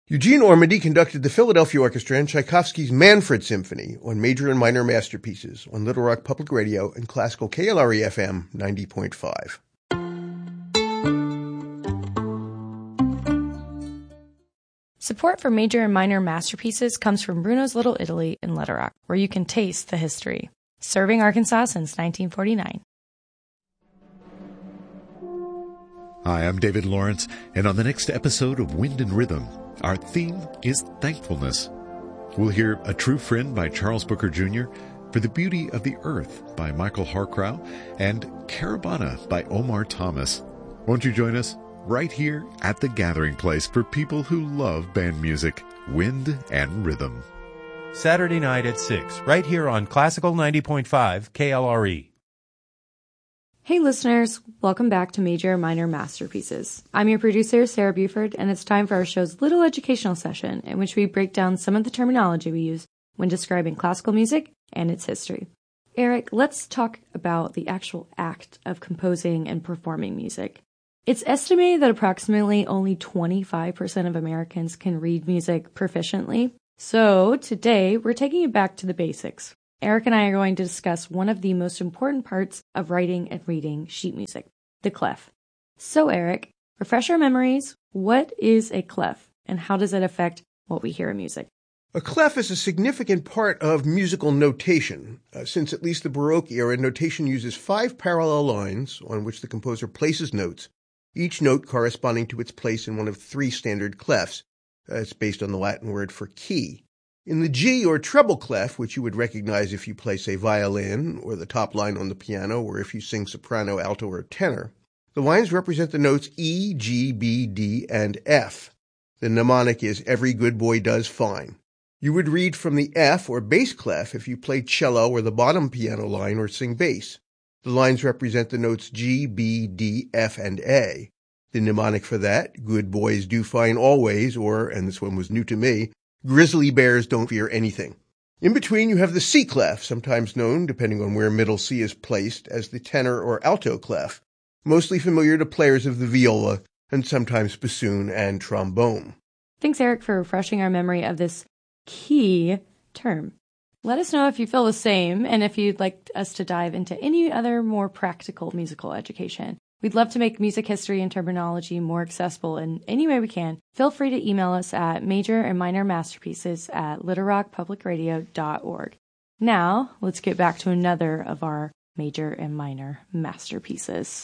Eugene Ormandy conducted the Philadelphia Orchestra and Tchaikovsky's Manfred Symphony on Major and Minor Masterpieces on Little Rock Public Radio and Classical KLRE-FM 90.5. Support for Major and Minor Masterpieces comes from Bruno's Little Italy in Little Rock, where you can taste the history. Serving Arkansas since 1949. Hi, I'm David Lawrence, and on the next episode of Wind and Rhythm, our theme is thankfulness. We'll hear A True Friend by Charles Booker Jr., For the Beauty of the Earth by Michael Harcrow, and Caravana by Omar Thomas. Won't you join us right here at the gathering place for people who love band music, Wind and Rhythm? Saturday night at 6, right here on Classical 90.5 KLRE. Hey listeners, welcome back to Major and Minor Masterpieces. I'm your producer, Sarah Buford, and it's time for our show's little educational session in which we break down some of the terminology we use when describing classical music and its history. Eric, let's talk about the actual act of composing and performing music. It's estimated that approximately only 25% of Americans can read music proficiently. So today, we're taking it back to the basics. Eric and I are going to discuss one of the most important parts of writing and reading sheet music, the clef. So Eric, refresh our memories. What is a clef, and how does it affect what we hear in music? A clef is a significant part of musical notation. Since at least the Baroque era, notation uses 5 parallel lines on which the composer places notes, each note corresponding to its place in one of 3 standard clefs. It's based on the Latin word for key. In the G or treble clef, which you would recognize if you play, say, violin, or the top line on the piano, or if you sing soprano, alto, or tenor, the lines represent the notes E, G, B, D, and F. The mnemonic is every good boy does fine. You would read from the F or bass clef if you play cello or the bottom piano line or sing bass. The lines represent the notes G, B, D, F, and A. The mnemonic for that, good boys do fine always, or, and this one was new to me, grizzly bears don't fear anything. In between, you have the C clef, sometimes known, depending on where middle C is placed, as the tenor or alto clef, mostly familiar to players of the viola and sometimes bassoon and trombone. Thanks, Eric, for refreshing our memory of this key term. Let us know if you feel the same and if you'd like us to dive into any other more practical musical education. We'd love to make music history and terminology more accessible in any way we can. Feel free to email us at majorandminormasterpieces@littlerockpublicradio.org. Now, let's get back to another of our major and minor masterpieces.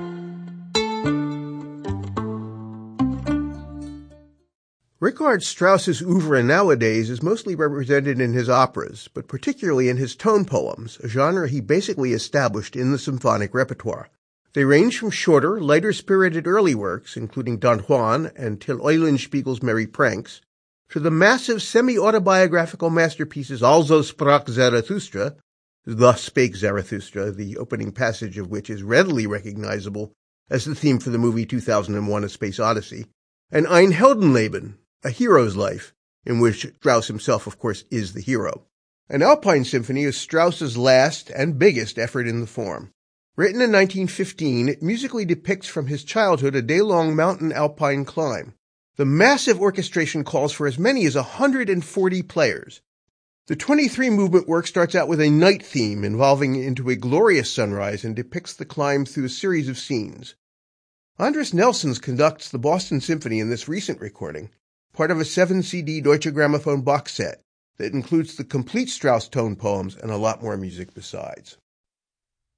Richard Strauss's oeuvre nowadays is mostly represented in his operas, but particularly in his tone poems, a genre he basically established in the symphonic repertoire. They range from shorter, lighter-spirited early works, including Don Juan and Till Eulenspiegel's Merry Pranks, to the massive semi-autobiographical masterpieces Also sprach Zarathustra, Thus Spake Zarathustra, the opening passage of which is readily recognizable as the theme for the movie 2001: A Space Odyssey, and Ein Heldenleben, A Hero's Life, in which Strauss himself, of course, is the hero. An Alpine Symphony is Strauss's last and biggest effort in the form. Written in 1915, it musically depicts from his childhood a day-long mountain alpine climb. The massive orchestration calls for as many as 140 players. The 23-movement work starts out with a night theme involving into a glorious sunrise and depicts the climb through a series of scenes. Andris Nelsons conducts the Boston Symphony in this recent recording, part of a 7-CD Deutsche Grammophon box set that includes the complete Strauss tone poems and a lot more music besides.